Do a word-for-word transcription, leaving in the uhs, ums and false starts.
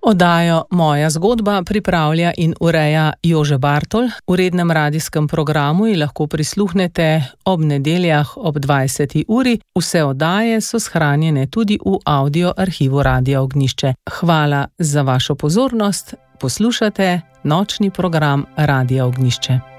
Oddajo Moja zgodba pripravlja in ureja Jože Bartol. V rednem radijskem programu ji lahko prisluhnete ob nedeljah ob dvajseti uri. Vse oddaje so shranjene tudi v audio arhivu Radia Ognjišče. Hvala za vašo pozornost. Poslušate nočni program Radia Ognjišče.